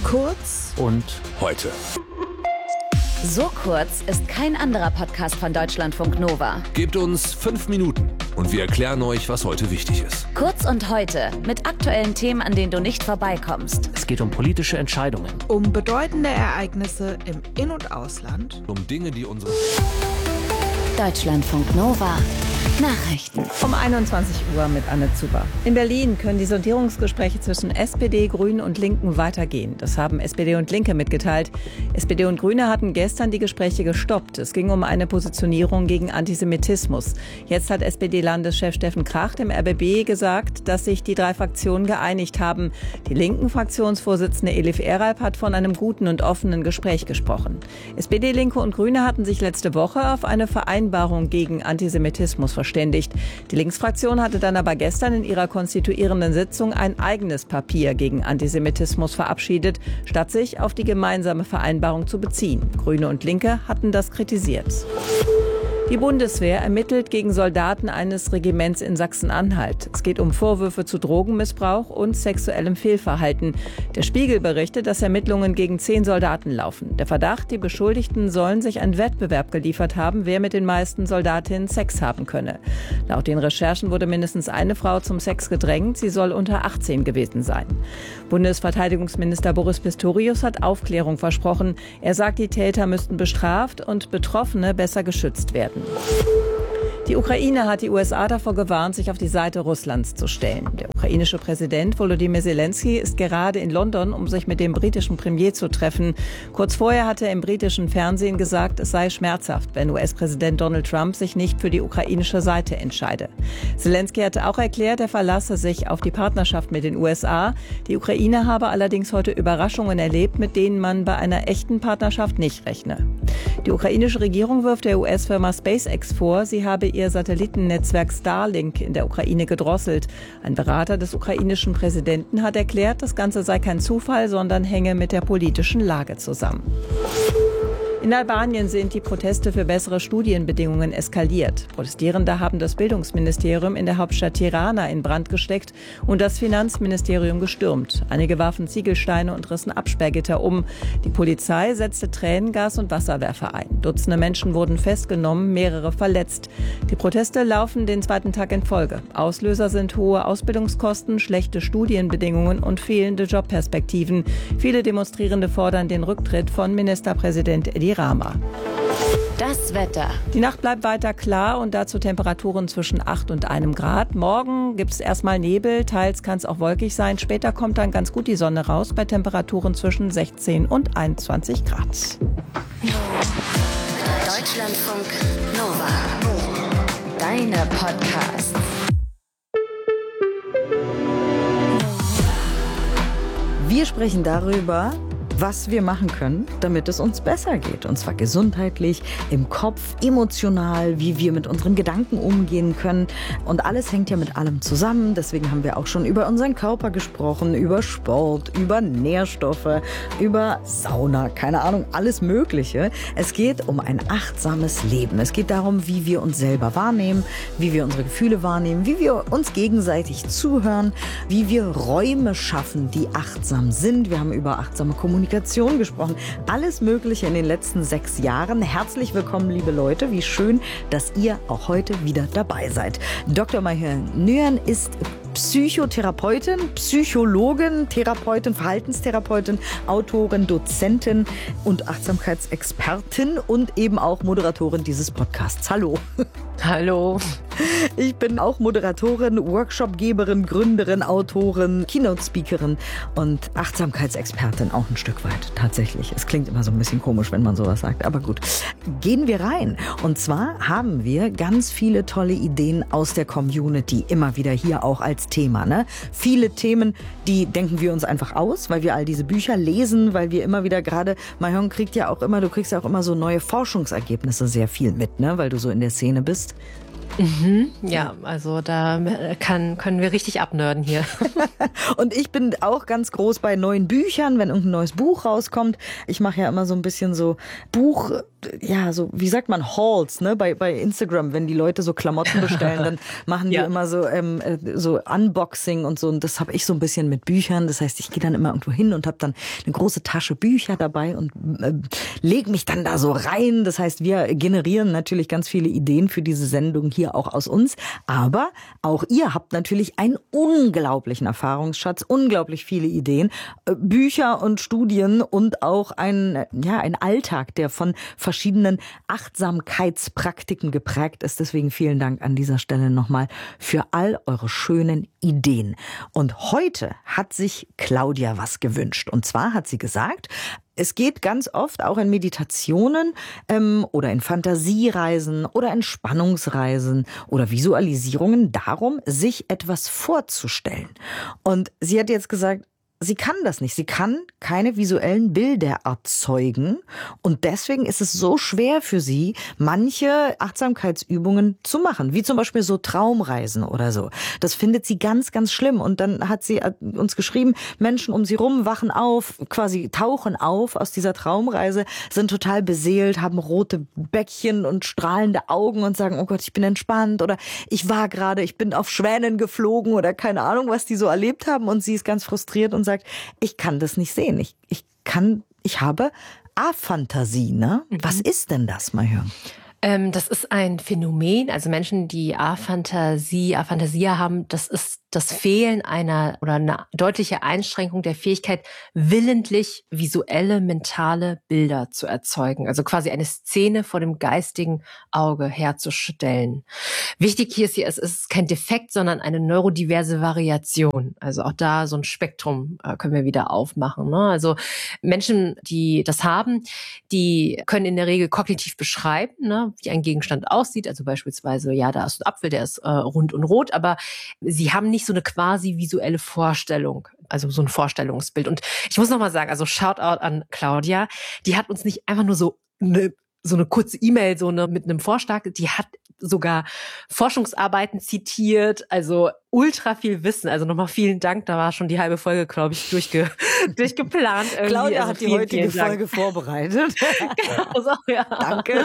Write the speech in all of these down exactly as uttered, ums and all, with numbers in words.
Kurz und heute. So kurz ist kein anderer Podcast von Deutschlandfunk Nova. Gebt uns fünf Minuten und wir erklären euch, was heute wichtig ist. Kurz und heute mit aktuellen Themen, an denen du nicht vorbeikommst. Es geht um politische Entscheidungen. Um bedeutende Ereignisse im In- und Ausland. Um Dinge, die unsere... Deutschlandfunk Nova. Nachrichten. Um einundzwanzig Uhr mit Anne Zuber. In Berlin können die Sondierungsgespräche zwischen S P D, Grünen und Linken weitergehen. Das haben S P D und Linke mitgeteilt. S P D und Grüne hatten gestern die Gespräche gestoppt. Es ging um eine Positionierung gegen Antisemitismus. Jetzt hat S P D-Landeschef Steffen Kracht im R B B gesagt, dass sich die drei Fraktionen geeinigt haben. Die linken Fraktionsvorsitzende Elif Eralp hat von einem guten und offenen Gespräch gesprochen. S P D, Linke und Grüne hatten sich letzte Woche auf eine Vereinbarung gegen Antisemitismus verständigt. Die Linksfraktion hatte dann aber gestern in ihrer konstituierenden Sitzung ein eigenes Papier gegen Antisemitismus verabschiedet, statt sich auf die gemeinsame Vereinbarung zu beziehen. Grüne und Linke hatten das kritisiert. Die Bundeswehr ermittelt gegen Soldaten eines Regiments in Sachsen-Anhalt. Es geht um Vorwürfe zu Drogenmissbrauch und sexuellem Fehlverhalten. Der Spiegel berichtet, dass Ermittlungen gegen zehn Soldaten laufen. Der Verdacht, die Beschuldigten sollen sich einen Wettbewerb geliefert haben, wer mit den meisten Soldatinnen Sex haben könne. Laut den Recherchen wurde mindestens eine Frau zum Sex gedrängt. Sie soll unter achtzehn gewesen sein. Bundesverteidigungsminister Boris Pistorius hat Aufklärung versprochen. Er sagt, die Täter müssten bestraft und Betroffene besser geschützt werden. Die Ukraine hat die U S A davor gewarnt, sich auf die Seite Russlands zu stellen. Der ukrainische Präsident Volodymyr Zelensky ist gerade in London, um sich mit dem britischen Premier zu treffen. Kurz vorher hatte er im britischen Fernsehen gesagt, es sei schmerzhaft, wenn U S-Präsident Donald Trump sich nicht für die ukrainische Seite entscheide. Zelensky hatte auch erklärt, er verlasse sich auf die Partnerschaft mit den U S A. Die Ukraine habe allerdings heute Überraschungen erlebt, mit denen man bei einer echten Partnerschaft nicht rechne. Die ukrainische Regierung wirft der U S-Firma SpaceX vor, sie habe ihr Satellitennetzwerk Starlink in der Ukraine gedrosselt. Ein Berater des ukrainischen Präsidenten hat erklärt, das Ganze sei kein Zufall, sondern hänge mit der politischen Lage zusammen. In Albanien sind die Proteste für bessere Studienbedingungen eskaliert. Protestierende haben das Bildungsministerium in der Hauptstadt Tirana in Brand gesteckt und das Finanzministerium gestürmt. Einige warfen Ziegelsteine und rissen Absperrgitter um. Die Polizei setzte Tränengas und Wasserwerfer ein. Dutzende Menschen wurden festgenommen, mehrere verletzt. Die Proteste laufen den zweiten Tag in Folge. Auslöser sind hohe Ausbildungskosten, schlechte Studienbedingungen und fehlende Jobperspektiven. Viele Demonstrierende fordern den Rücktritt von Ministerpräsident Edi Rama. Das Wetter. Die Nacht bleibt weiter klar und dazu Temperaturen zwischen acht und einem Grad. Morgen gibt es erstmal Nebel, teils kann es auch wolkig sein. Später kommt dann ganz gut die Sonne raus bei Temperaturen zwischen sechzehn und einundzwanzig Grad. Deutschlandfunk Nova. Deine Podcasts. Wir sprechen darüber, was wir machen können, damit es uns besser geht. Und zwar gesundheitlich, im Kopf, emotional, wie wir mit unseren Gedanken umgehen können. Und alles hängt ja mit allem zusammen. Deswegen haben wir auch schon über unseren Körper gesprochen, über Sport, über Nährstoffe, über Sauna, keine Ahnung, alles Mögliche. Es geht um ein achtsames Leben. Es geht darum, wie wir uns selber wahrnehmen, wie wir unsere Gefühle wahrnehmen, wie wir uns gegenseitig zuhören, wie wir Räume schaffen, die achtsam sind. Wir haben über achtsame Kommunikation gesprochen. Alles Mögliche in den letzten sechs Jahren. Herzlich willkommen, liebe Leute. Wie schön, dass ihr auch heute wieder dabei seid. Doktor Mayhörn Nguyen ist Psychotherapeutin, Psychologin, Therapeutin, Verhaltenstherapeutin, Autorin, Dozentin und Achtsamkeitsexpertin und eben auch Moderatorin dieses Podcasts. Hallo. Hallo. Ich bin auch Moderatorin, Workshopgeberin, Gründerin, Autorin, Keynote-Speakerin und Achtsamkeitsexpertin auch ein Stück weit. Tatsächlich. Es klingt immer so ein bisschen komisch, wenn man sowas sagt. Aber gut. Gehen wir rein. Und zwar haben wir ganz viele tolle Ideen aus der Community immer wieder hier auch als Thema. Ne? Viele Themen, die denken wir uns einfach aus, weil wir all diese Bücher lesen, weil wir immer wieder gerade, Mayhörn kriegt ja auch immer, du kriegst ja auch immer so neue Forschungsergebnisse sehr viel mit, ne? Weil du so in der Szene bist. Mhm, ja, also da kann, können wir richtig abnörden hier. Und ich bin auch ganz groß bei neuen Büchern, wenn irgendein neues Buch rauskommt. Ich mache ja immer so ein bisschen so Buch, ja, so, wie sagt man, Hauls, ne, bei, bei Instagram, wenn die Leute so Klamotten bestellen, dann machen die ja immer so, ähm, so Unboxing und so. Und das habe ich so ein bisschen mit Büchern. Das heißt, ich gehe dann immer irgendwo hin und habe dann eine große Tasche Bücher dabei und äh, lege mich dann da so rein. Das heißt, wir generieren natürlich ganz viele Ideen für diese Sendung hier auch aus uns. Aber auch ihr habt natürlich einen unglaublichen Erfahrungsschatz, unglaublich viele Ideen, äh, Bücher und Studien und auch ein, ja, ein Alltag, der von verschiedenen Achtsamkeitspraktiken geprägt ist. Deswegen vielen Dank an dieser Stelle nochmal für all eure schönen Ideen. Und heute hat sich Claudia was gewünscht. Und zwar hat sie gesagt, es geht ganz oft auch in Meditationen ähm, oder in Fantasiereisen oder Entspannungsreisen oder Visualisierungen darum, sich etwas vorzustellen. Und sie hat jetzt gesagt, sie kann das nicht. Sie kann keine visuellen Bilder erzeugen. Und deswegen ist es so schwer für sie, manche Achtsamkeitsübungen zu machen. Wie zum Beispiel so Traumreisen oder so. Das findet sie ganz, ganz schlimm. Und dann hat sie uns geschrieben, Menschen um sie rum wachen auf, quasi tauchen auf aus dieser Traumreise, sind total beseelt, haben rote Bäckchen und strahlende Augen und sagen, oh Gott, ich bin entspannt. Oder ich war gerade, ich bin auf Schwänen geflogen oder keine Ahnung, was die so erlebt haben. Und sie ist ganz frustriert und sagt, ich kann das nicht sehen. Ich, ich kann, ich habe Aphantasie, ne? Mhm. Was ist denn das, mal hören? Ähm, das ist ein Phänomen, also Menschen, die Aphantasie, Aphantasia haben, das ist das Fehlen einer oder eine deutliche Einschränkung der Fähigkeit, willentlich visuelle, mentale Bilder zu erzeugen. Also quasi eine Szene vor dem geistigen Auge herzustellen. Wichtig hier ist hier, es ist kein Defekt, sondern eine neurodiverse Variation. Also auch da so ein Spektrum äh, können wir wieder aufmachen. Ne? Also Menschen, die das haben, die können in der Regel kognitiv beschreiben, ne, wie ein Gegenstand aussieht. Also beispielsweise, ja, da ist ein Apfel, der ist äh, rund und rot, aber sie haben nicht so eine quasi visuelle Vorstellung, also so ein Vorstellungsbild. Und ich muss noch mal sagen, also Shoutout an Claudia, die hat uns nicht einfach nur so eine so eine kurze E-Mail so eine mit einem Vorschlag, die hat sogar Forschungsarbeiten zitiert, also ultra viel Wissen. Also nochmal vielen Dank, da war schon die halbe Folge, glaube ich, durchge durchgeplant. Irgendwie. Claudia also hat die vielen, heutige vielen Folge vorbereitet. Genau so, ja. Danke.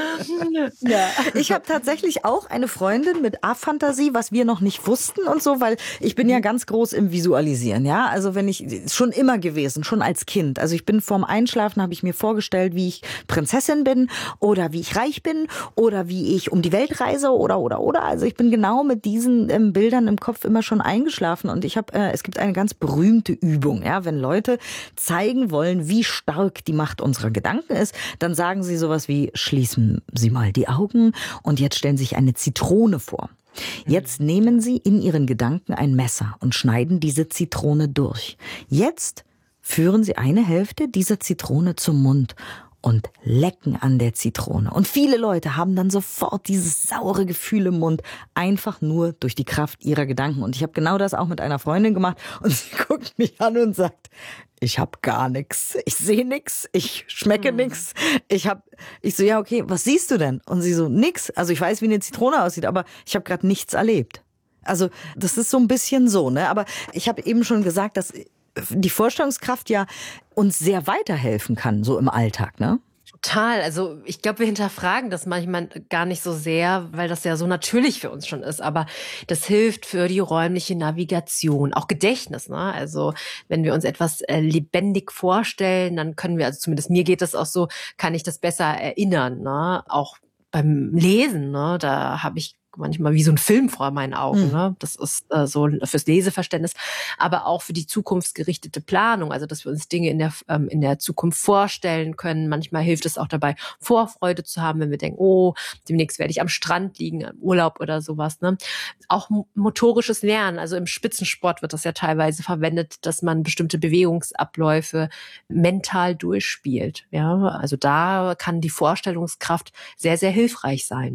Ja. Ich habe tatsächlich auch eine Freundin mit Aphantasie, was wir noch nicht wussten und so, weil ich bin ja ganz groß im Visualisieren, ja. Also wenn ich, schon immer gewesen, schon als Kind. Also ich bin vorm Einschlafen, habe ich mir vorgestellt, wie ich Prinzessin bin oder wie ich reich bin oder wie ich um die Welt reise oder, oder, oder. Also ich bin genau mit diesen ähm, Bildern im Kopf immer schon eingeschlafen und ich habe, äh, es gibt eine ganz berühmte Übung, ja, wenn Leute zeigen wollen, wie stark die Macht unserer Gedanken ist, dann sagen sie sowas wie, schließen Sie mal die Augen und jetzt stellen Sie sich eine Zitrone vor. Jetzt nehmen Sie in Ihren Gedanken ein Messer und schneiden diese Zitrone durch. Jetzt führen Sie eine Hälfte dieser Zitrone zum Mund und lecken an der Zitrone. Und viele Leute haben dann sofort dieses saure Gefühl im Mund, einfach nur durch die Kraft ihrer Gedanken. Und ich habe genau das auch mit einer Freundin gemacht und sie guckt mich an und sagt, ich habe gar nichts, ich sehe nichts, ich schmecke mhm. nichts. Ich hab, ich so, ja okay, was siehst du denn? Und sie so, nix. Also ich weiß, wie eine Zitrone aussieht, aber ich habe gerade nichts erlebt. Also das ist so ein bisschen so, ne? Aber ich habe eben schon gesagt, dass die Vorstellungskraft ja uns sehr weiterhelfen kann, so im Alltag, ne? Total. Also ich glaube, wir hinterfragen das manchmal gar nicht so sehr, weil das ja so natürlich für uns schon ist. Aber das hilft für die räumliche Navigation, auch Gedächtnis. Ne? Also wenn wir uns etwas äh, lebendig vorstellen, dann können wir, also zumindest mir geht das auch so, kann ich das besser erinnern. Ne? Auch beim Lesen, ne? Da habe ich manchmal wie so ein Film vor meinen Augen. Mhm. Ne? Das ist äh, so fürs Leseverständnis, aber auch für die zukunftsgerichtete Planung, also dass wir uns Dinge in der ähm, in der Zukunft vorstellen können. Manchmal hilft es auch dabei, Vorfreude zu haben, wenn wir denken, oh, demnächst werde ich am Strand liegen, im Urlaub oder sowas. Ne? Auch motorisches Lernen, also im Spitzensport wird das ja teilweise verwendet, dass man bestimmte Bewegungsabläufe mental durchspielt. Ja, also da kann die Vorstellungskraft sehr, sehr hilfreich sein.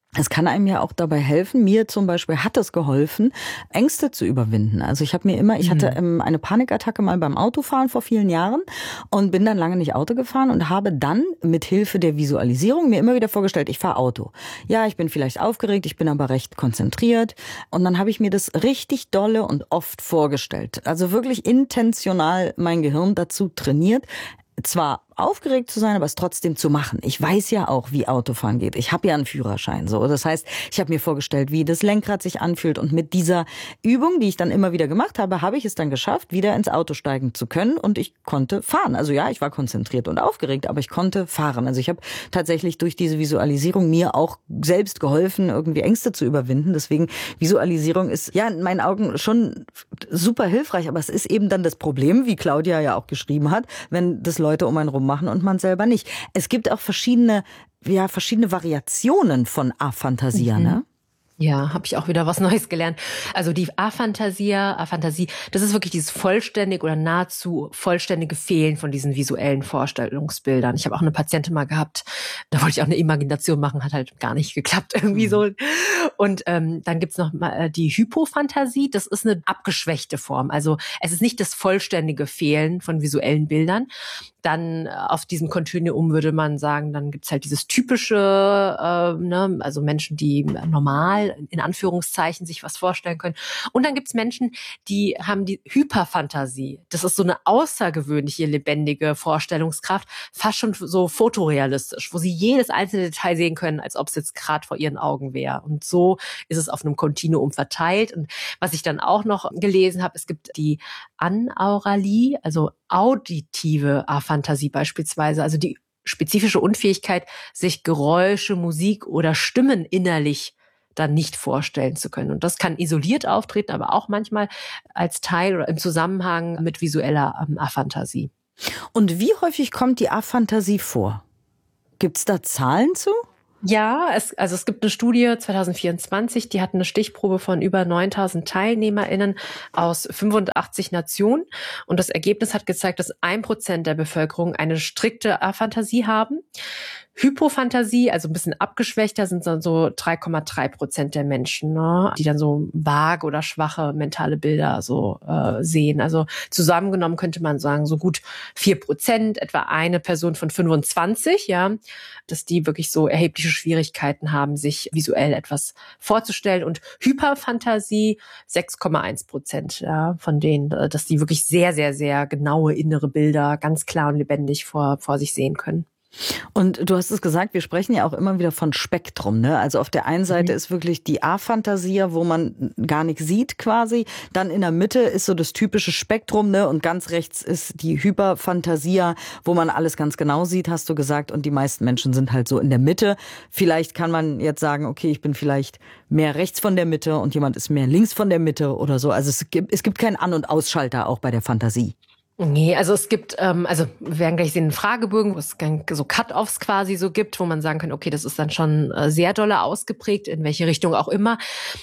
Es kann einem ja auch dabei helfen, mir zum Beispiel hat es geholfen, Ängste zu überwinden. Also ich habe mir immer, ich hatte ähm, eine Panikattacke mal beim Autofahren vor vielen Jahren und bin dann lange nicht Auto gefahren und habe dann mit Hilfe der Visualisierung mir immer wieder vorgestellt, ich fahre Auto. Ja, ich bin vielleicht aufgeregt, ich bin aber recht konzentriert und dann habe ich mir das richtig dolle und oft vorgestellt. Also wirklich intentional mein Gehirn dazu trainiert, zwar aufgeregt zu sein, aber es trotzdem zu machen. Ich weiß ja auch, wie Autofahren geht. Ich habe ja einen Führerschein. So, das heißt, ich habe mir vorgestellt, wie das Lenkrad sich anfühlt. Und mit dieser Übung, die ich dann immer wieder gemacht habe, habe ich es dann geschafft, wieder ins Auto steigen zu können. Und ich konnte fahren. Also ja, ich war konzentriert und aufgeregt, aber ich konnte fahren. Also ich habe tatsächlich durch diese Visualisierung mir auch selbst geholfen, irgendwie Ängste zu überwinden. Deswegen, Visualisierung ist ja in meinen Augen schon super hilfreich. Aber es ist eben dann das Problem, wie Claudia ja auch geschrieben hat, wenn das Leute um einen rum machen und man selber nicht. Es gibt auch verschiedene, ja, verschiedene Variationen von Aphantasia, mhm. ne? Ja, habe ich auch wieder was Neues gelernt. Also die Aphantasia, Aphantasie, das ist wirklich dieses vollständig oder nahezu vollständige Fehlen von diesen visuellen Vorstellungsbildern. Ich habe auch eine Patientin mal gehabt, da wollte ich auch eine Imagination machen, hat halt gar nicht geklappt irgendwie mhm. so. Und ähm, dann gibt's noch mal die Hypophantasie, das ist eine abgeschwächte Form. Also es ist nicht das vollständige Fehlen von visuellen Bildern. Dann auf diesem Kontinuum würde man sagen, dann gibt's halt dieses typische, äh, ne, also Menschen, die normal in Anführungszeichen sich was vorstellen können. Und dann gibt's Menschen, die haben die Hyperphantasie. Das ist so eine außergewöhnliche, lebendige Vorstellungskraft, fast schon so fotorealistisch, wo sie jedes einzelne Detail sehen können, als ob es jetzt gerade vor ihren Augen wäre. Und so ist es auf einem Kontinuum verteilt. Und was ich dann auch noch gelesen habe, es gibt die Anauralie, also auditive Aphantasie beispielsweise, also die spezifische Unfähigkeit, sich Geräusche, Musik oder Stimmen innerlich dann nicht vorstellen zu können. Und das kann isoliert auftreten, aber auch manchmal als Teil oder im Zusammenhang mit visueller ähm, Aphantasie. Und wie häufig kommt die Aphantasie vor? Gibt's da Zahlen zu? Ja, es, also es gibt eine Studie zwanzig vierundzwanzig, die hat eine Stichprobe von über neuntausend TeilnehmerInnen aus fünfundachtzig Nationen. Und das Ergebnis hat gezeigt, dass ein Prozent der Bevölkerung eine strikte Aphantasie haben. Hypophantasie, also ein bisschen abgeschwächter, sind dann so drei Komma drei Prozent der Menschen, ne, die dann so vage oder schwache mentale Bilder so äh, sehen. Also zusammengenommen könnte man sagen, so gut vier Prozent, etwa eine Person von fünfundzwanzig, ja, dass die wirklich so erhebliche Schwierigkeiten haben, sich visuell etwas vorzustellen. Und Hyperphantasie sechs Komma eins Prozent, ja, von denen, dass die wirklich sehr, sehr, sehr genaue innere Bilder ganz klar und lebendig vor, vor sich sehen können. Und du hast es gesagt, wir sprechen ja auch immer wieder von Spektrum, ne? Also auf der einen Seite mhm. ist wirklich die Aphantasia, wo man gar nichts sieht quasi. Dann in der Mitte ist so das typische Spektrum, ne? Und ganz rechts ist die Hyperphantasia, wo man alles ganz genau sieht, hast du gesagt. Und die meisten Menschen sind halt so in der Mitte. Vielleicht kann man jetzt sagen, okay, ich bin vielleicht mehr rechts von der Mitte und jemand ist mehr links von der Mitte oder so. Also es gibt, es gibt keinen An- und Ausschalter auch bei der Fantasie. Nee, also es gibt, ähm, also wir werden gleich sehen, einen Fragebogen, wo es so Cut-Offs quasi so gibt, wo man sagen kann, okay, das ist dann schon äh, sehr dolle ausgeprägt, in welche Richtung auch immer.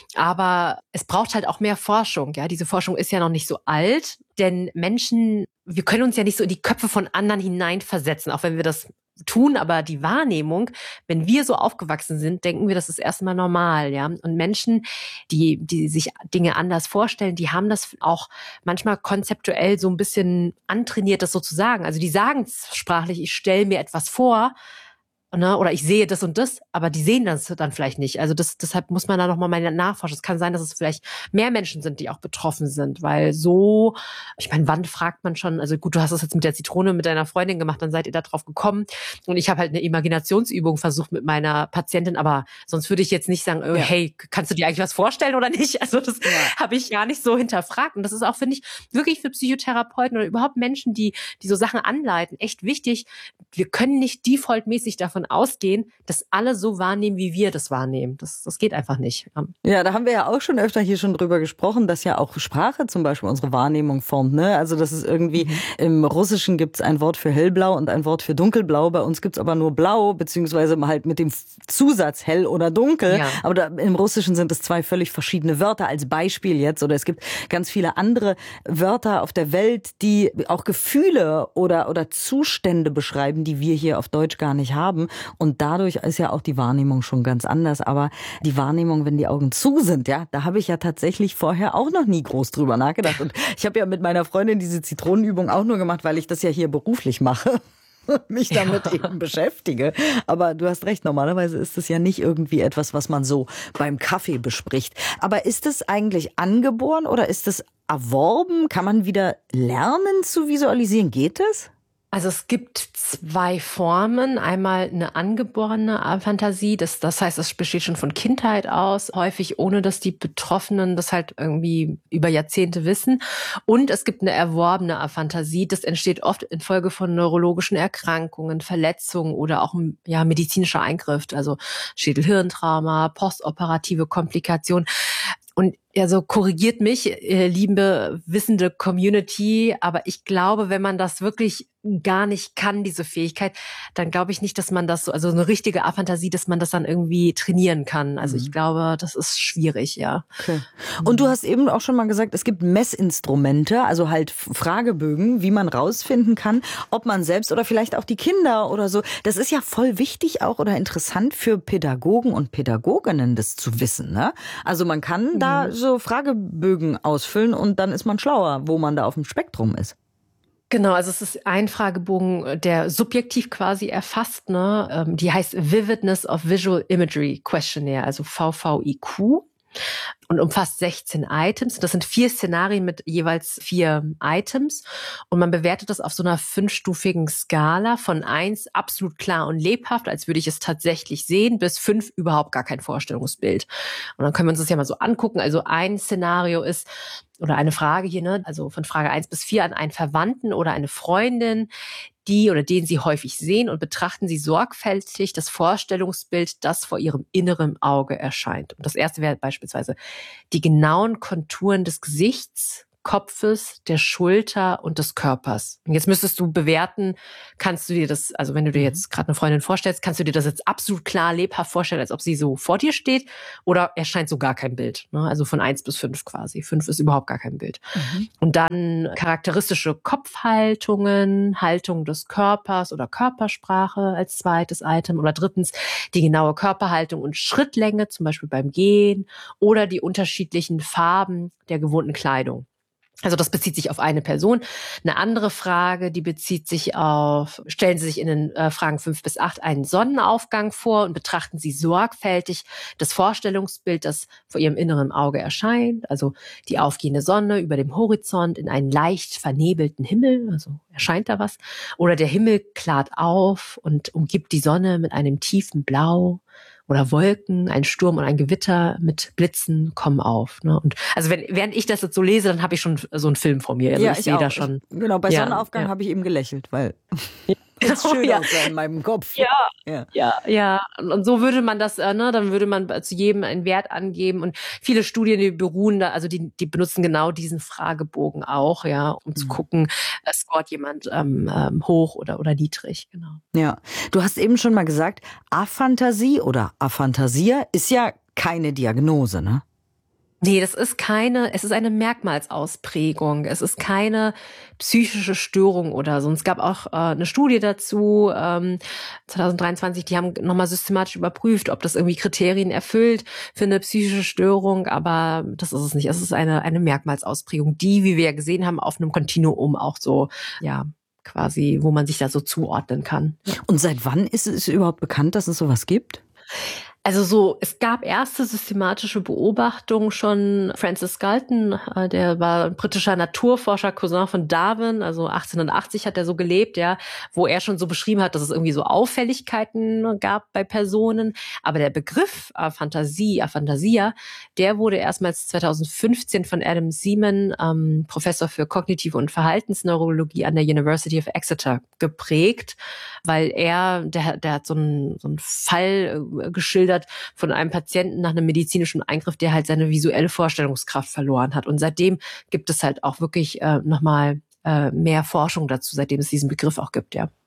Aber es braucht halt auch mehr Forschung, ja. Diese Forschung ist ja noch nicht so alt, denn Menschen, wir können uns ja nicht so in die Köpfe von anderen hineinversetzen, auch wenn wir das tun, aber die Wahrnehmung, wenn wir so aufgewachsen sind, denken wir, das ist erstmal normal, ja. Und Menschen, die, die sich Dinge anders vorstellen, die haben das auch manchmal konzeptuell so ein bisschen antrainiert, das so zu sagen. Also die sagen es sprachlich, ich stelle mir etwas vor, ne, oder ich sehe das und das, aber die sehen das dann vielleicht nicht. Also das, deshalb muss man da nochmal mal nachforschen. Es kann sein, dass es vielleicht mehr Menschen sind, die auch betroffen sind, weil so, ich meine, wann fragt man schon, also gut, du hast es jetzt mit der Zitrone mit deiner Freundin gemacht, dann seid ihr da drauf gekommen und ich habe halt eine Imaginationsübung versucht mit meiner Patientin, aber sonst würde ich jetzt nicht sagen, oh, ja. hey, kannst du dir eigentlich was vorstellen oder nicht? Also das ja. habe ich gar nicht so hinterfragt und das ist auch, finde ich, wirklich für Psychotherapeuten oder überhaupt Menschen, die, die so Sachen anleiten, echt wichtig. Wir können nicht defaultmäßig davon ausgehen, dass alle so wahrnehmen, wie wir das wahrnehmen. Das, das geht einfach nicht. Ja, da haben wir ja auch schon öfter hier schon drüber gesprochen, dass ja auch Sprache zum Beispiel unsere Wahrnehmung formt. Ne? Also das ist irgendwie, mhm. im Russischen gibt es ein Wort für hellblau und ein Wort für dunkelblau. Bei uns gibt es aber nur blau, beziehungsweise halt mit dem Zusatz hell oder dunkel. Ja. Aber da, im Russischen sind es zwei völlig verschiedene Wörter als Beispiel jetzt. Oder es gibt ganz viele andere Wörter auf der Welt, die auch Gefühle oder, oder Zustände beschreiben, die wir hier auf Deutsch gar nicht haben. Und dadurch ist ja auch die Wahrnehmung schon ganz anders. Aber die Wahrnehmung, wenn die Augen zu sind, ja, da habe ich ja tatsächlich vorher auch noch nie groß drüber nachgedacht. Und ich habe ja mit meiner Freundin diese Zitronenübung auch nur gemacht, weil ich das ja hier beruflich mache. mich damit ja. eben beschäftige. Aber du hast recht, normalerweise ist es ja nicht irgendwie etwas, was man so beim Kaffee bespricht. Aber ist es eigentlich angeboren oder ist es erworben? Kann man wieder lernen zu visualisieren? Geht es? Also es gibt zwei Formen. Einmal eine angeborene Fantasie, das, das heißt, es besteht schon von Kindheit aus, häufig ohne, dass die Betroffenen das halt irgendwie über Jahrzehnte wissen. Und es gibt eine erworbene Fantasie, das entsteht oft infolge von neurologischen Erkrankungen, Verletzungen oder auch ja, medizinischer Eingriff, also Schädel-Hirntrauma, postoperative Komplikationen. Und also korrigiert mich, äh, liebe wissende Community, aber ich glaube, wenn man das wirklich gar nicht kann, diese Fähigkeit, dann glaube ich nicht, dass man das so, also eine richtige Aphantasie, dass man das dann irgendwie trainieren kann. Also mhm. ich glaube, das ist schwierig, ja. Okay. Und du hast eben auch schon mal gesagt, es gibt Messinstrumente, also halt Fragebögen, wie man rausfinden kann, ob man selbst oder vielleicht auch die Kinder oder so. Das ist ja voll wichtig auch oder interessant für Pädagogen und Pädagoginnen, das zu wissen, ne? Also man kann mhm. da so Fragebögen ausfüllen und dann ist man schlauer, wo man da auf dem Spektrum ist. Genau, also es ist ein Fragebogen, der subjektiv quasi erfasst, ne? Die heißt Vividness of Visual Imagery Questionnaire, also V V I Q. Und umfasst sechzehn Items. Das sind vier Szenarien mit jeweils vier Items. Und man bewertet das auf so einer fünfstufigen Skala von eins absolut klar und lebhaft, als würde ich es tatsächlich sehen, bis fünf überhaupt gar kein Vorstellungsbild. Und dann können wir uns das ja mal so angucken. Also ein Szenario ist, oder eine Frage hier, ne, also von Frage eins bis vier an einen Verwandten oder eine Freundin, die oder den Sie häufig sehen, und betrachten Sie sorgfältig das Vorstellungsbild, das vor Ihrem inneren Auge erscheint. Und das erste wäre beispielsweise die genauen Konturen des Gesichts, Kopfes, der Schulter und des Körpers. Und jetzt müsstest du bewerten, kannst du dir das, also wenn du dir jetzt gerade eine Freundin vorstellst, kannst du dir das jetzt absolut klar, lebhaft vorstellen, als ob sie so vor dir steht, oder erscheint so gar kein Bild, ne? Also von eins bis fünf quasi. Fünf ist überhaupt gar kein Bild. Mhm. Und dann charakteristische Kopfhaltungen, Haltung des Körpers oder Körpersprache als zweites Item, oder drittens die genaue Körperhaltung und Schrittlänge, zum Beispiel beim Gehen, oder die unterschiedlichen Farben der gewohnten Kleidung. Also das bezieht sich auf eine Person. Eine andere Frage, die bezieht sich auf, stellen Sie sich in den äh, Fragen fünf bis acht einen Sonnenaufgang vor und betrachten Sie sorgfältig das Vorstellungsbild, das vor Ihrem inneren Auge erscheint. Also die aufgehende Sonne über dem Horizont in einen leicht vernebelten Himmel, also erscheint da was. Oder der Himmel klart auf und umgibt die Sonne mit einem tiefen Blau. Oder Wolken, ein Sturm und ein Gewitter mit Blitzen kommen auf. Ne? Und also wenn, während ich das jetzt so lese, dann habe ich schon so einen Film vor mir. Also ja, ich, ich sehe auch. da schon. Ich, genau, bei ja, Sonnenaufgang ja. habe ich eben gelächelt, weil es schön ja. aussah in meinem Kopf. Ja, ja, ja. ja. Und, und so würde man das, äh, ne, dann würde man zu jedem einen Wert angeben. Und viele Studien, die beruhen da, also die, die benutzen genau diesen Fragebogen auch, ja, um mhm. zu gucken, äh, scoret jemand ähm, ähm, hoch oder oder niedrig, genau. Ja, du hast eben schon mal gesagt, Aphantasie oder Aphantasia ist ja keine Diagnose, ne? Nee, das ist keine, es ist eine Merkmalsausprägung. Es ist keine psychische Störung oder so. Und es gab auch äh, eine Studie dazu, ähm, zwanzig dreiundzwanzig, die haben nochmal systematisch überprüft, ob das irgendwie Kriterien erfüllt für eine psychische Störung, aber das ist es nicht. Es ist eine, eine Merkmalsausprägung, die, wie wir ja gesehen haben, auf einem Kontinuum auch so, ja, quasi, wo man sich da so zuordnen kann. Und seit wann ist es überhaupt bekannt, dass es sowas gibt? Also so, es gab erste systematische Beobachtungen schon. Francis Galton, der war ein britischer Naturforscher, Cousin von Darwin, also achtzehnhundertachtzig hat er so gelebt, ja, wo er schon so beschrieben hat, dass es irgendwie so Auffälligkeiten gab bei Personen. Aber der Begriff Aphantasie, Aphantasia, der wurde erstmals zweitausendfünfzehn von Adam Seaman, ähm, Professor für Kognitive und Verhaltensneurologie an der University of Exeter, geprägt, weil er, der, der hat so einen, so einen Fall äh, geschildert, von einem Patienten nach einem medizinischen Eingriff, der halt seine visuelle Vorstellungskraft verloren hat. Und seitdem gibt es halt auch wirklich äh, nochmal äh, mehr Forschung dazu, seitdem es diesen Begriff auch gibt, ja.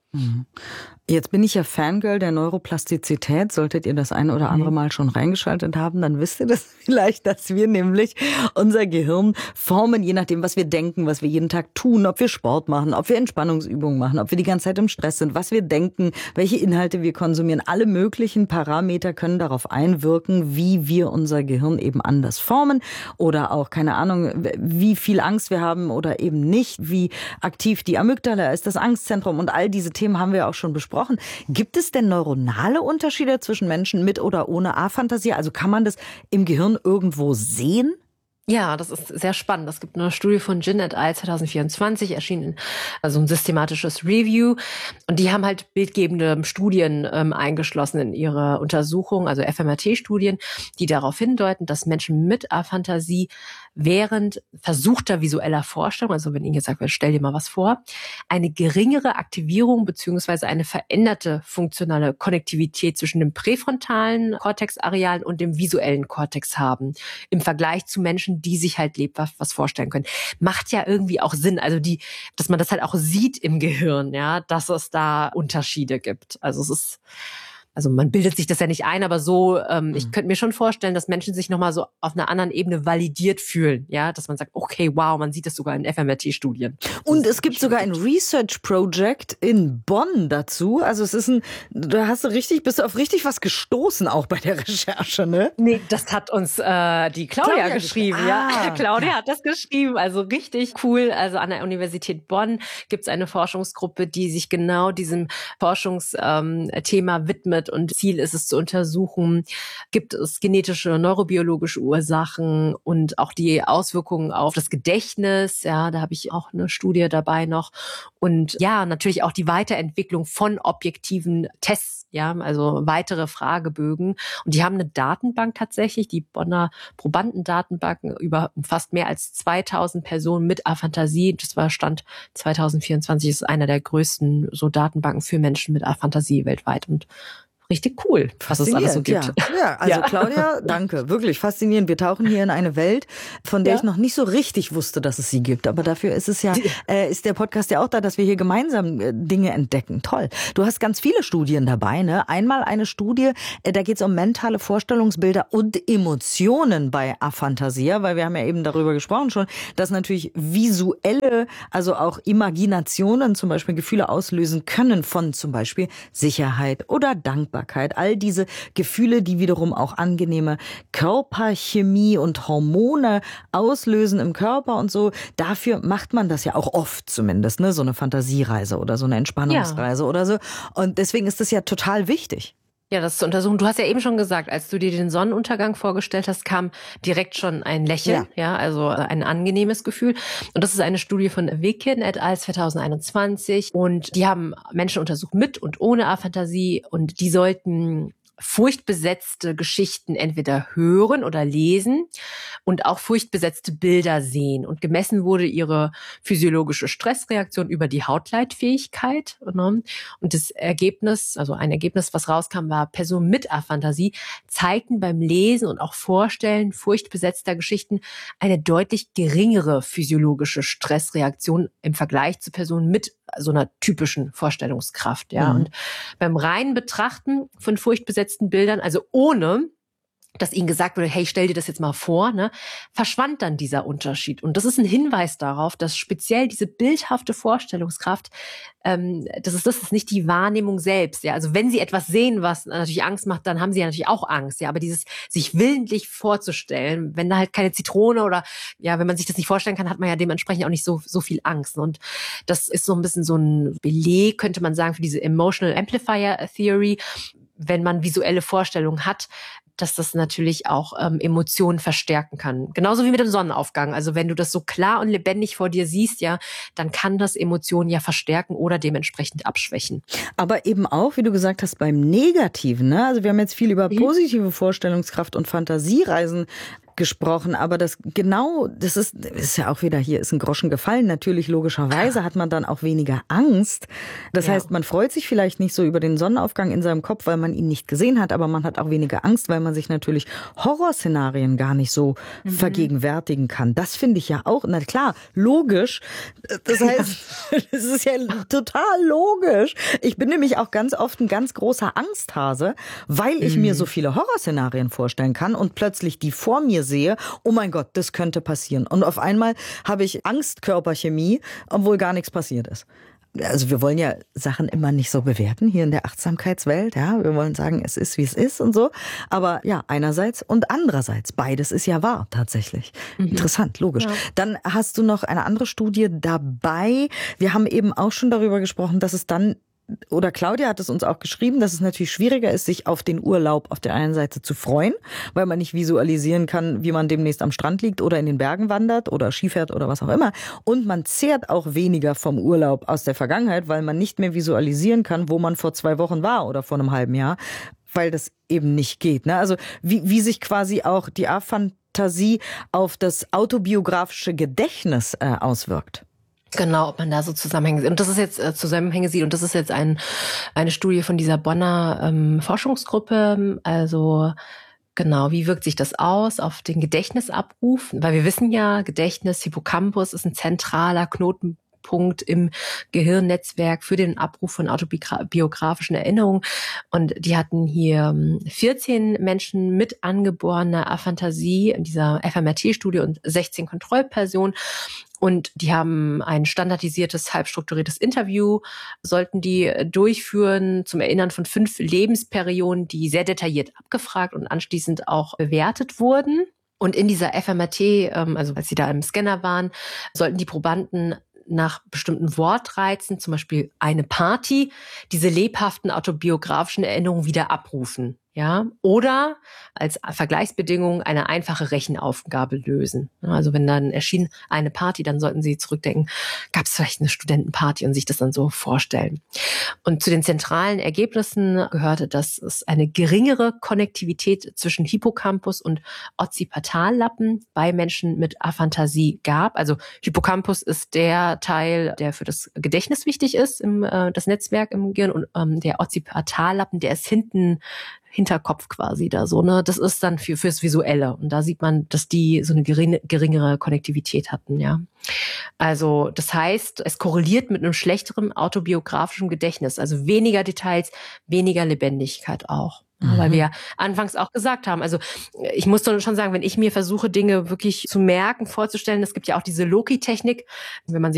Jetzt bin ich ja Fangirl der Neuroplastizität. Solltet ihr das ein oder andere Mal schon reingeschaltet haben, dann wisst ihr das vielleicht, dass wir nämlich unser Gehirn formen, je nachdem, was wir denken, was wir jeden Tag tun, ob wir Sport machen, ob wir Entspannungsübungen machen, ob wir die ganze Zeit im Stress sind, was wir denken, welche Inhalte wir konsumieren. Alle möglichen Parameter können darauf einwirken, wie wir unser Gehirn eben anders formen oder auch, keine Ahnung, wie viel Angst wir haben oder eben nicht, wie aktiv die Amygdala ist, das Angstzentrum und all diese Themen haben wir auch schon besprochen. Gibt es denn neuronale Unterschiede zwischen Menschen mit oder ohne Aphantasie? Also kann man das im Gehirn irgendwo sehen? Ja, das ist sehr spannend. Es gibt eine Studie von Jin et al. zwanzig vierundzwanzig, erschienen, also ein systematisches Review. Und die haben halt bildgebende Studien ähm, eingeschlossen in ihre Untersuchung, also F M R T-Studien, die darauf hindeuten, dass Menschen mit Aphantasie während versuchter visueller Vorstellung, also wenn Ihnen gesagt wird, stell dir mal was vor, eine geringere Aktivierung beziehungsweise eine veränderte funktionale Konnektivität zwischen dem präfrontalen Kortexarealen und dem visuellen Kortex haben, im Vergleich zu Menschen, die sich halt lebhaft was vorstellen können. Macht ja irgendwie auch Sinn, also die, dass man das halt auch sieht im Gehirn, ja, dass es da Unterschiede gibt. Also es ist, also man bildet sich das ja nicht ein, aber so, ähm, mhm. ich könnte mir schon vorstellen, dass Menschen sich nochmal so auf einer anderen Ebene validiert fühlen, ja, dass man sagt, okay, wow, man sieht das sogar in F M R T-Studien. Und es gibt sogar ein Research Project in Bonn dazu, also es ist ein, da hast du richtig, bist du auf richtig was gestoßen auch bei der Recherche, ne? Nee, das hat uns äh, die Claudia, Claudia geschrieben, ja. Ah. Claudia hat das geschrieben, also richtig cool. Also an der Universität Bonn gibt es eine Forschungsgruppe, die sich genau diesem Forschungsthema ähm, widmet. Und Ziel ist es zu untersuchen, gibt es genetische, neurobiologische Ursachen und auch die Auswirkungen auf das Gedächtnis. Ja, da habe ich auch eine Studie dabei noch. Und ja, natürlich auch die Weiterentwicklung von objektiven Tests, ja, also weitere Fragebögen. Und die haben eine Datenbank tatsächlich, die Bonner Probandendatenbank, über fast mehr als zweitausend Personen mit Aphantasie. Das war Stand zwanzig vierundzwanzig, ist einer der größten so Datenbanken für Menschen mit Aphantasie weltweit. Und richtig cool, was es alles so gibt. Ja, ja also ja. Claudia, danke, wirklich faszinierend. Wir tauchen hier in eine Welt, von der ja. ich noch nicht so richtig wusste, dass es sie gibt. Aber dafür ist es ja, äh, ist der Podcast ja auch da, dass wir hier gemeinsam äh, Dinge entdecken. Toll. Du hast ganz viele Studien dabei, ne? Einmal eine Studie, äh, da geht es um mentale Vorstellungsbilder und Emotionen bei Aphantasia, weil wir haben ja eben darüber gesprochen schon, dass natürlich visuelle, also auch Imaginationen zum Beispiel Gefühle auslösen können von zum Beispiel Sicherheit oder Dankbarkeit. All diese Gefühle, die wiederum auch angenehme Körperchemie und Hormone auslösen im Körper und so. Dafür macht man das ja auch oft zumindest, ne? So eine Fantasiereise oder so eine Entspannungsreise ja. oder so. Und deswegen ist das ja total wichtig. Ja, das zu untersuchen. Du hast ja eben schon gesagt, als du dir den Sonnenuntergang vorgestellt hast, kam direkt schon ein Lächeln, ja, ja also ein angenehmes Gefühl. Und das ist eine Studie von Wekin et al. zwanzig einundzwanzig. Und die haben Menschen untersucht mit und ohne Aphantasie. Und die sollten furchtbesetzte Geschichten entweder hören oder lesen und auch furchtbesetzte Bilder sehen. Und gemessen wurde ihre physiologische Stressreaktion über die Hautleitfähigkeit. Und das Ergebnis, also ein Ergebnis, was rauskam, war, Personen mit Aphantasie zeigten beim Lesen und auch Vorstellen furchtbesetzter Geschichten eine deutlich geringere physiologische Stressreaktion im Vergleich zu Personen mit so einer typischen Vorstellungskraft. Ja. Mhm. Und beim reinen Betrachten von furchtbesetzten Bildern, also ohne dass ihnen gesagt wurde, hey, stell dir das jetzt mal vor, ne, verschwand dann dieser Unterschied. Und das ist ein Hinweis darauf, dass speziell diese bildhafte Vorstellungskraft, ähm, das ist das ist nicht die Wahrnehmung selbst. Ja, also wenn sie etwas sehen, was natürlich Angst macht, dann haben sie ja natürlich auch Angst. Ja, aber dieses sich willentlich vorzustellen, wenn da halt keine Zitrone oder ja, wenn man sich das nicht vorstellen kann, hat man ja dementsprechend auch nicht so so viel Angst. Und das ist so ein bisschen so ein Beleg, könnte man sagen, für diese Emotional Amplifier Theory, wenn man visuelle Vorstellungen hat, dass das natürlich auch ähm, Emotionen verstärken kann. Genauso wie mit dem Sonnenaufgang. Also wenn du das so klar und lebendig vor dir siehst, ja, dann kann das Emotionen ja verstärken oder dementsprechend abschwächen. Aber eben auch, wie du gesagt hast, beim Negativen, ne? Also wir haben jetzt viel über positive Vorstellungskraft und Fantasiereisen gesprochen, aber das genau, das ist, ist ja auch wieder, hier ist ein Groschen gefallen. Natürlich, logischerweise hat man dann auch weniger Angst. Das ja. heißt, man freut sich vielleicht nicht so über den Sonnenaufgang in seinem Kopf, weil man ihn nicht gesehen hat, aber man hat auch weniger Angst, weil man sich natürlich Horrorszenarien gar nicht so mhm. vergegenwärtigen kann. Das finde ich ja auch, na klar, logisch. Das heißt, es ist ja total logisch. Ich bin nämlich auch ganz oft ein ganz großer Angsthase, weil ich mhm. mir so viele Horrorszenarien vorstellen kann und plötzlich die vor mir sehe, oh mein Gott, das könnte passieren. Und auf einmal habe ich Angstkörperchemie, obwohl gar nichts passiert ist. Also wir wollen ja Sachen immer nicht so bewerten hier in der Achtsamkeitswelt. Ja, wir wollen sagen, es ist, wie es ist und so. Aber ja, einerseits und andererseits. Beides ist ja wahr, tatsächlich. Mhm. Interessant, logisch. Ja. Dann hast du noch eine andere Studie dabei. Wir haben eben auch schon darüber gesprochen, dass es dann oder Claudia hat es uns auch geschrieben, dass es natürlich schwieriger ist, sich auf den Urlaub auf der einen Seite zu freuen, weil man nicht visualisieren kann, wie man demnächst am Strand liegt oder in den Bergen wandert oder Ski fährt oder was auch immer. Und man zehrt auch weniger vom Urlaub aus der Vergangenheit, weil man nicht mehr visualisieren kann, wo man vor zwei Wochen war oder vor einem halben Jahr, weil das eben nicht geht. Ne? Also wie, wie sich quasi auch die Afantasie auf das autobiografische Gedächtnis äh, auswirkt. Genau, ob man da so Zusammenhänge sieht. Und das ist jetzt äh, Zusammenhänge sieht. Und das ist jetzt ein, eine Studie von dieser Bonner ähm, Forschungsgruppe. Also genau, wie wirkt sich das aus auf den Gedächtnisabruf? Weil wir wissen ja, Gedächtnis, Hippocampus ist ein zentraler Knotenpunkt im Gehirnnetzwerk für den Abruf von autobiografischen Erinnerungen. Und die hatten hier vierzehn Menschen mit angeborener Aphantasie in dieser F M R T-Studie und sechzehn Kontrollpersonen. Und die haben ein standardisiertes, halbstrukturiertes Interview, sollten die durchführen zum Erinnern von fünf Lebensperioden, die sehr detailliert abgefragt und anschließend auch bewertet wurden. Und in dieser F M R T, also als sie da im Scanner waren, sollten die Probanden nach bestimmten Wortreizen, zum Beispiel eine Party, diese lebhaften autobiografischen Erinnerungen wieder abrufen. Ja, oder als Vergleichsbedingung eine einfache Rechenaufgabe lösen. Also wenn dann erschien eine Party, dann sollten Sie zurückdenken, gab es vielleicht eine Studentenparty und sich das dann so vorstellen. Und zu den zentralen Ergebnissen gehörte, dass es eine geringere Konnektivität zwischen Hippocampus und Occipitallappen bei Menschen mit Aphantasie gab. Also Hippocampus ist der Teil, der für das Gedächtnis wichtig ist, im, äh, das Netzwerk im Gehirn, und ähm, der Occipitallappen, der ist hinten Hinterkopf quasi da so, ne? Das ist dann für fürs Visuelle. Und da sieht man, dass die so eine geringe, geringere Konnektivität hatten, ja. Also, das heißt, es korreliert mit einem schlechteren autobiografischen Gedächtnis. Also weniger Details, weniger Lebendigkeit auch. Mhm. Weil wir anfangs auch gesagt haben, also ich muss schon sagen, wenn ich mir versuche, Dinge wirklich zu merken, vorzustellen, es gibt ja auch diese Loki-Technik, wenn man sich